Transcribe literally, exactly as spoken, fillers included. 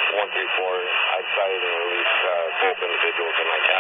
one three four, I've cited and released uh, both individuals in my